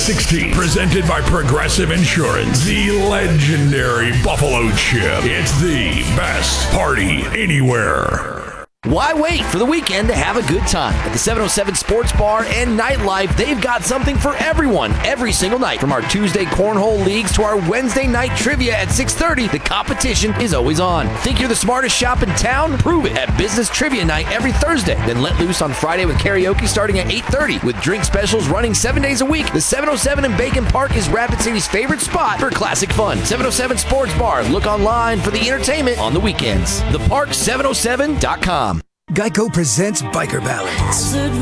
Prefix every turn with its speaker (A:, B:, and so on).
A: 16. Presented by Progressive Insurance. The legendary Buffalo Chip. It's the best party anywhere.
B: Why wait for the weekend to have a good time? At the 707 Sports Bar and Nightlife, they've got something for everyone every single night. From our Tuesday cornhole leagues to our Wednesday night trivia at 6:30, the competition is always on. Think you're the smartest shop in town? Prove it at Business Trivia Night every Thursday. Then let loose on Friday with karaoke starting at 8:30. With drink specials running 7 days a week, the 707 in Bacon Park is Rapid City's favorite spot for classic fun. 707 Sports Bar. Look online for the entertainment on the weekends. ThePark707.com.
C: Geico presents Biker Ballads.